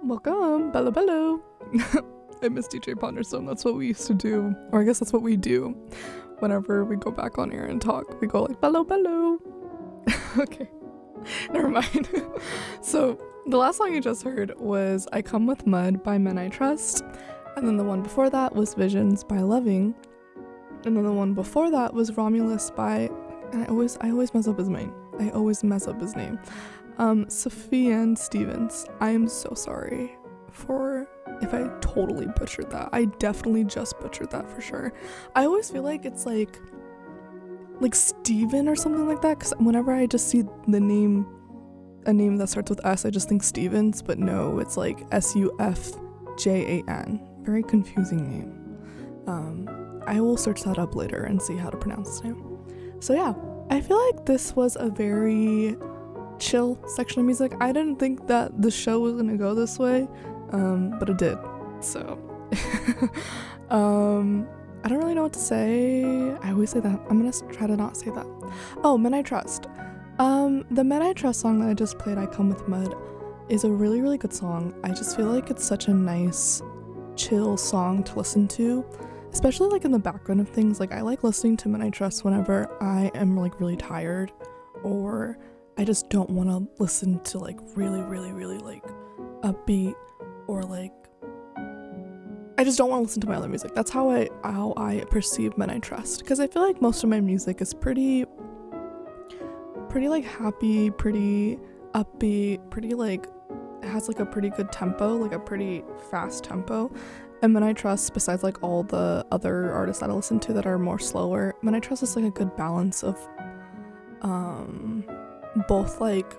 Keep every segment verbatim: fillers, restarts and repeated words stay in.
Welcome, bello bello. I miss D J Ponderstone. That's what we used to do, or I guess that's what we do whenever we go back on air and talk. We go like bello bello. Okay, never mind. So the last song you just heard was I Come With Mud by Men I Trust, and then the one before that was Visions by Loving, and then the one before that was Romulus by, and I always I always mess up his name. I always mess up his name. Um, Sufjan Stevens. I am so sorry for if I totally butchered that. I definitely just butchered that for sure. I always feel like it's like like Steven or something like that, because whenever I just see the name, a name that starts with S, I just think Stevens, but no, it's like S U F J A N. Very confusing name. Um, I will search that up later and see how to pronounce his name. So yeah, I feel like this was a very chill section of music. I didn't think that the show was gonna go this way, um, but it did. So, um, I don't really know what to say. I always say that. I'm gonna try to not say that. Oh, Men I Trust. Um, the Men I Trust song that I just played, I Come With Mud, is a really, really good song. I just feel like it's such a nice, chill song to listen to, especially like in the background of things. Like, I like listening to Men I Trust whenever I am like really tired, or I just don't want to listen to like really, really, really like upbeat, or like I just don't want to listen to my other music. That's how I how I perceive Men I Trust, because I feel like most of my music is pretty pretty like happy, pretty upbeat, pretty like it has like a pretty good tempo, like a pretty fast tempo. And Men I Trust, besides like all the other artists that I listen to that are more slower, Men I Trust is like a good balance of um both like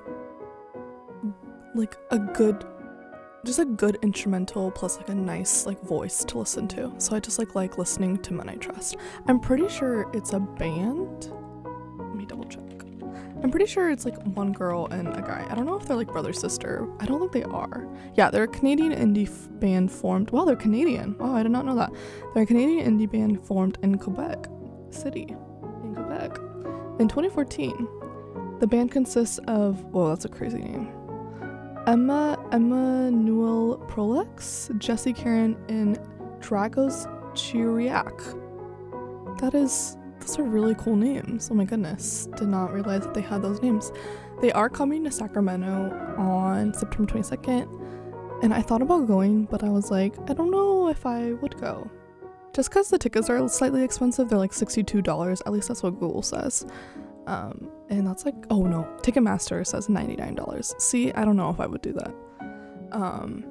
like a good just a good instrumental plus like a nice like voice to listen to. So I just like like listening to Men I Trust. I'm pretty sure it's a band. Let me double check. I'm pretty sure it's like one girl and a guy. I don't know if they're like brother sister. I don't think they are. Yeah, they're a Canadian indie f- band formed. Wow, they're Canadian. Wow, I did not know that. They're a Canadian indie band formed in Quebec City, in Quebec, in twenty fourteen. The band consists of, whoa, that's a crazy name. Emma, Emmanuel Prolex, Jesse Karen, and Dragos Chiriac. That is, those are really cool names. Oh my goodness. Did not realize that they had those names. They are coming to Sacramento on September twenty-second. And I thought about going, but I was like, I don't know if I would go. Just because the tickets are slightly expensive. They're like sixty-two dollars. At least that's what Google says. Um, and that's like, oh no, Ticketmaster says ninety-nine dollars. See, I don't know if I would do that. Um,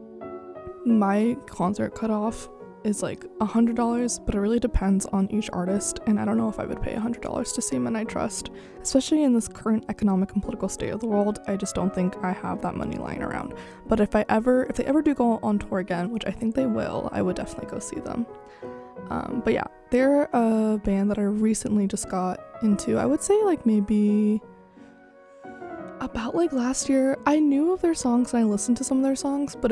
my concert cutoff is like one hundred dollars, but it really depends on each artist, and I don't know if I would pay one hundred dollars to see Men I Trust, especially in this current economic and political state of the world. I just don't think I have that money lying around. But if I ever, if they ever do go on tour again, which I think they will, I would definitely go see them. Um, but yeah, they're a band that I recently just got into. I would say like maybe about like last year. I knew of their songs and I listened to some of their songs, but